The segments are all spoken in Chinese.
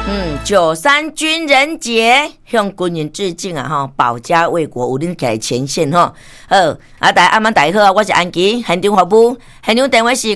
93军人节向军人致敬啊！哈，保家卫国，有恁在前线哈。好，大家好，我是安琪，现场服务，现场电话是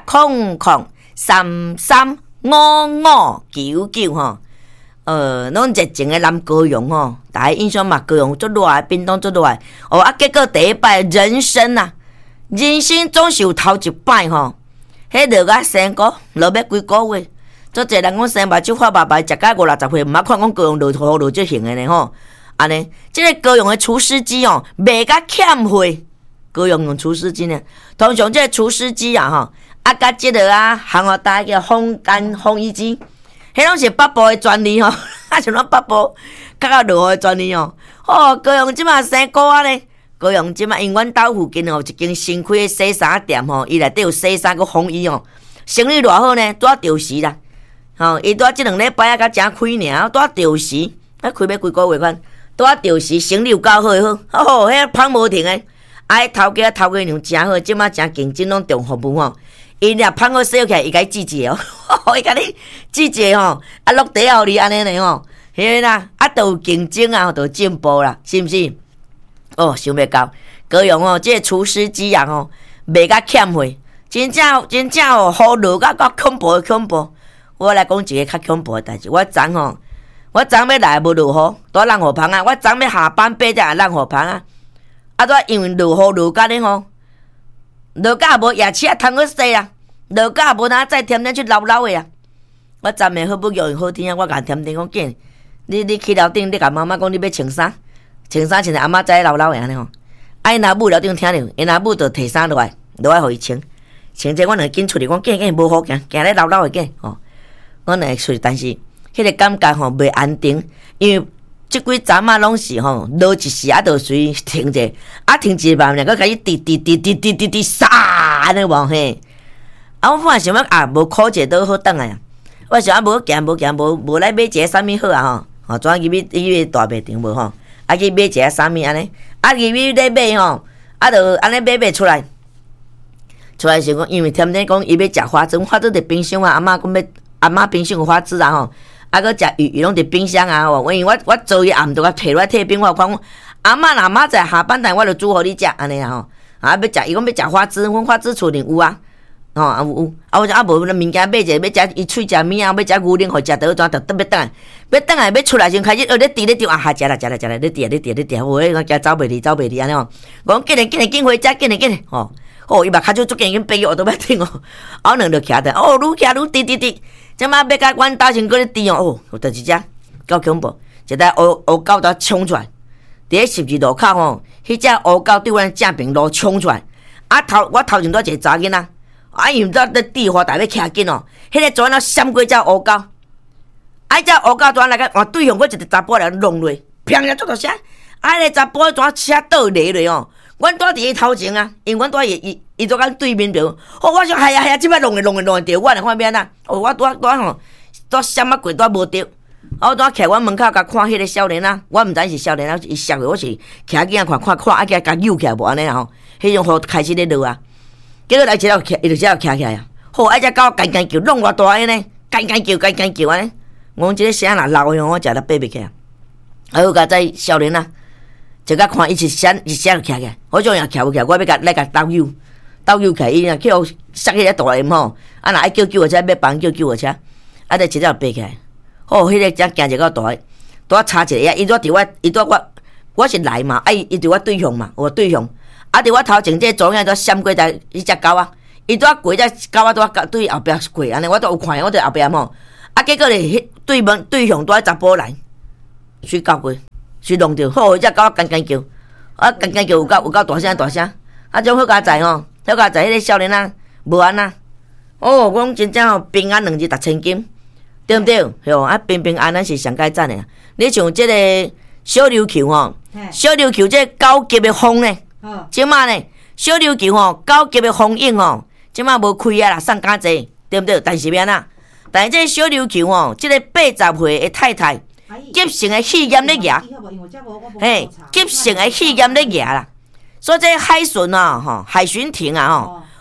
0800335599哈。拢热情的男高雄吼，大家印象嘛，高雄做热的，屏东做热的。结果第一摆人生总是有头一摆吼，迄热啊生果，热要几个月。做侪人讲生目睭发白白，食到50-60岁，毋捌看讲高雄落雨落这型的呢吼。安尼，即个高雄的除湿机哦，卖甲欠费。高雄用除湿机呢，通常即个除湿机啊吼，甲即个行大家叫烘衣机，迄拢是北部的专利吼，像咱北部较落雨的专利哦。高雄即马生果啊呢，高雄即马因阮兜附近哦，一间新开的洗衫店吼，伊内底有洗衫佮烘衣哦，生意偌好呢，拄着时啦。伊拄即2礼拜才正开尔，拄着时，开要几个月款，拄着时，生意有够好好，迄捧无停诶。头家娘真好，即马真竞争拢重服务吼。伊若捧好洗起来，伊甲你记一个哦，伊甲你记一个吼，落地互你安尼呢吼，迄啦，都有竞争啊，都有进步啦，是毋是？想袂到高雄即个除湿机啊吼，卖甲欠费，真正哦，好热甲恐怖。我来讲一个较恐怖的代志。我昨要来无落雨，拄冷雨棚啊！我昨要下班8点冷雨棚啊！拄因为落雨落甲呢吼，落甲无夜车通去洗啦，落甲无哪再添点去流的啊！我昨暝好不容易好天啊，我甲添点讲囝，你去楼顶，你甲妈妈讲你要穿衫穿阿妈再流的安尼吼。伊若母楼顶听着，伊若母就摕衫落来互伊穿者我两紧出去，讲囝无好行咧流的囝吼。我来出去，但是迄个感觉吼袂安定，因为即几站拢是吼落一时就随停者，停一慢两个甲伊滴沙安尼无嘿。我本来想无考者都好转来啊，我想无行无来买一个啥物好啊吼，怎入去大卖场无吼，去买一个啥物安尼，入去咧买吼，就安尼买出来是讲，因为添咧讲伊要食花枝伫冰箱啊，阿妈冰箱有花枝啊吼，搁食鱼拢伫冰箱啊吼。因为我昨夜暗都甲摕落来退冰，我讲阿妈在下班台我就煮互你食安尼啊吼。要食伊讲要食花枝，阮花枝厝里有啊，有。我讲无物件买者要食伊喙食物啊，要食牛奶互食倒怎特别等来要出来先开始咧滴咧滴啊，食啦，咧滴，我迄个惊走袂离安尼吼。讲紧回家，紧吼。伊目骹就足紧爬我都要停哦，我两就徛着，愈徛愈滴。即马要甲阮兜先搁咧滴哦，就是只够恐怖，一只乌狗都冲出来，伫迄12路口吼，迄只乌狗对阮正平路冲出来，我头前拄一个查囡仔，因为咧滴花大要徛紧哦，迄个转了闪过只乌狗，只乌狗转来个换对向我一个查甫来弄落，砰一足大声，迄个查甫转车倒落落哦。阮住伫伊头前啊，因为阮住伊住甲对面着。我想系啊，即摆弄着着，我来看边啊。我拄闪过拄无着。我拄徛阮门口甲看迄个少年啊，我毋知是少年啊，伊摔过，我是徛囝看，甲扭起来无安尼吼。迄种雨开始咧落啊，结果来一了徛，伊就只徛起来啊。只狗干叫，弄偌大个呢，干叫安尼。我讲即个声若老样，我食了爬袂起啊。好，甲在少年啊。就甲看伊一声就徛起来，我种样徛不起来，我要甲斗油起来，伊若去互塞迄个大烟吼，若爱叫救护车，要帮叫救护车，就直接爬起来。迄个只行一个大，拄插一个，伊伫我是来嘛，伊伫我对向嘛，有对向，伫我头前这左眼拄闪过迄只狗啊，伊拄过只狗啊，拄对后壁过安尼，我都有看，我伫后壁吼，结果咧对向拄查甫来，水狗过。去弄着，迄只狗干叫，干叫有够大声，种好佳哉吼，迄个少年啊，无安啊，我讲真正平安2日6,000金，对毋对？平安咱是上该赞的。你像即个小琉球吼，小琉球这高级的风呢，即马呢，小琉球吼高级的风影吼，即马无开啊啦，送假济，对毋对？但是但是这小琉球吼，即个80岁的太太。急性的肺炎咧牙，急性的肺炎咧牙啦，所以这海巡啊，海巡艇啊，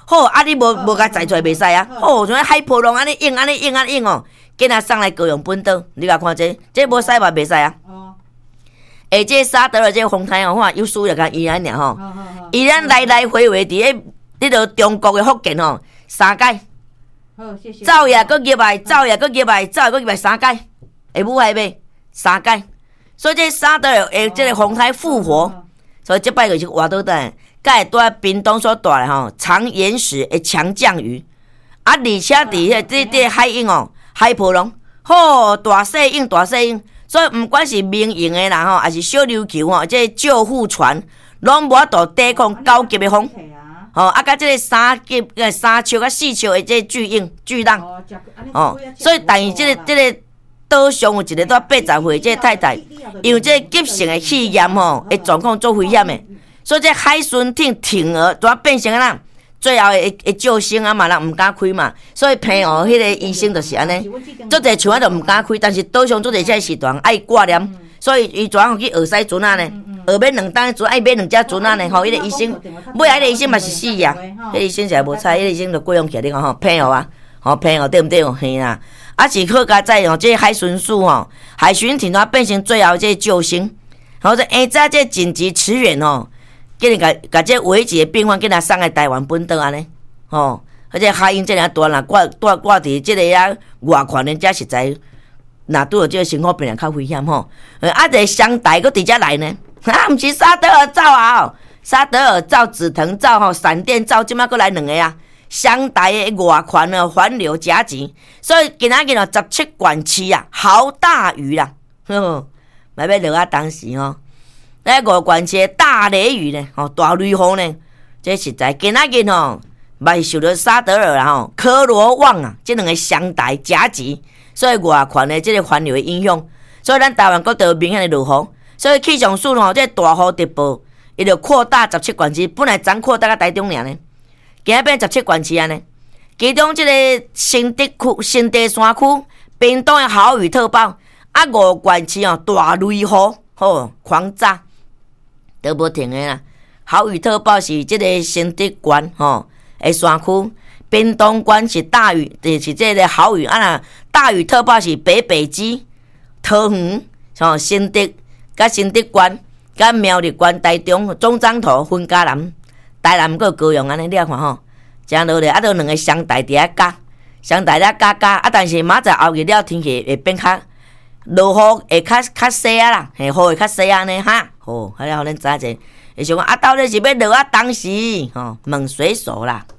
好啊，你无甲载出来袂使啊！好，像海波浪安尼硬哦，今仔送来高雄本岛，你甲看这无使嘛袂使啊！这沙德尔这风台哦，看有输入甲宜兰尔吼，宜兰来回伫迄个中国的福建吼3届，走也搁入来，走也搁入来3届，会武还袂3届，所以这沙德尔的这个风台复活，所以这摆就是活倒转。甲会住在屏东所带的吼长岩石的强降雨，而且伫这海涌哦，海波浪，好大细涌，所以毋管是民营的啦吼，还是小琉球吼，这救护船拢无法度抵抗高级的风，吼啊，甲这个3级、3尺甲4尺的这巨浪，哦，所以但是这个岛上有一个在80岁这个太太，因为这急性的气炎吼，的状况足危险的。所以这海巡艇停了，怎变成啊？最后会救生啊嘛，人毋敢开嘛。所以朋友迄个医生就是安尼，足侪厝仔就毋敢开，但是岛上足侪这时段爱挂念，所以伊怎样去学驶船啊呢？学买2担船，爱买2只船啊呢？吼，迄个医生，尾迄个医生嘛是死啊，迄个医生实无猜，迄个医生就过用起你讲吼，朋友啊，吼朋友对毋对？嘿啦，啊是好加在吼，这海巡署吼，海巡艇怎变成最后这救生，然后这下早这紧急驰援吼。今日甲这危急的病患，今日送来台湾本岛安尼，吼，而且海鹰这样大啦，挂伫这个啊外款人家实在，若拄着这个生活变较危险吼。啊，一个双台佫伫遮来呢，啊，毋是沙德尔罩啊，沙德尔罩、紫藤罩吼、闪电罩，即摆佫来2个啊，双台的外款呢环流夹击，所以今仔日哦17管区啊，豪大雨啦，呵，嘛要落啊当时吼。那5管区大雷雨呢，吼大雷雨呢，这实在今仔日吼，嘛受到沙德尔啦吼、科罗旺啊，这2个双台夹击，所以外款的这个环流的影响，所以咱台湾各地明显的落雨，所以气象署吼，这大雨特报，伊就扩大17管区，本来咱扩大到台中尔呢，今仔变17管区安尼，其中这个新地山区、屏东的豪雨特报，啊5管区哦大雷雨，吼狂炸。都无停的啦，豪雨特报是这个新竹县吼的山区，屏东县是大雨，就是这个豪雨啊啦。大雨特报是北基、桃园、吼新竹、甲新竹县、甲苗栗县、台中、中彰投、分嘉南、台南个高雄安尼，你看吼，真落咧，啊，都2个双台伫遐加，双台咧加啊，但是明仔后日了天气会变较落雨会较细啊啦，雨会较细安尼哈。好，还要互恁知者，会想讲啊，到底是要落啊当时，吼，问水手啦。